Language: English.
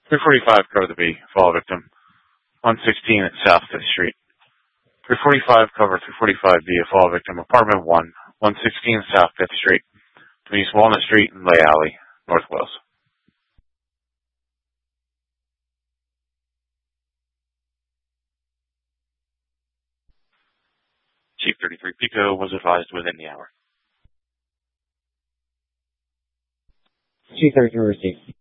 345, cover the B, fall victim. 116 at South 5th Street. 345, cover 345B, a fall victim, apartment 1, 116 South 5th Street, between East Walnut Street and Lay Alley, North Wales. Chief 33 Pico was advised within the hour. Chief 33 received.